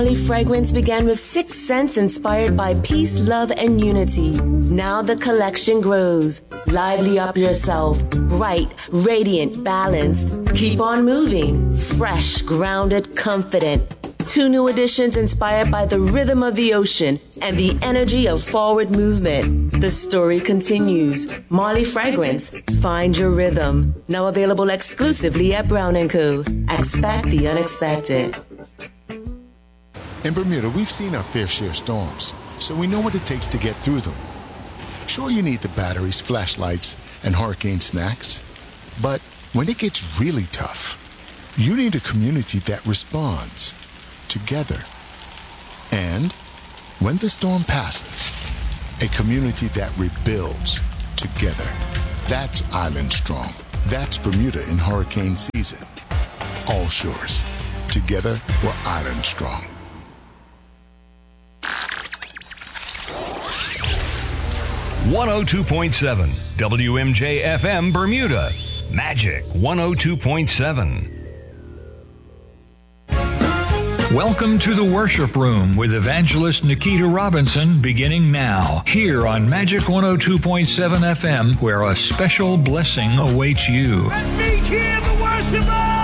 Molly Fragrance began with 6 scents inspired by peace, love, and unity. Now the collection grows. Lively up yourself. Bright, radiant, balanced. Keep on moving. Fresh, grounded, confident. 2 new additions inspired by the rhythm of the ocean and the energy of forward movement. The story continues. Molly Fragrance. Find your rhythm. Now available exclusively at Brown & Co. Expect the unexpected. In Bermuda, we've seen our fair share of storms, so we know what it takes to get through them. Sure, you need the batteries, flashlights, and hurricane snacks. But when it gets really tough, you need a community that responds together. And when the storm passes, a community that rebuilds together. That's Island Strong. That's Bermuda in hurricane season. All shores. Together, we're Island Strong. 102.7 WMJ-FM Bermuda. Magic 102.7. Welcome to the Worship Room with Evangelist Nikita Robinson, beginning now, here on Magic 102.7 FM, where a special blessing awaits you. Let me hear the worshiper!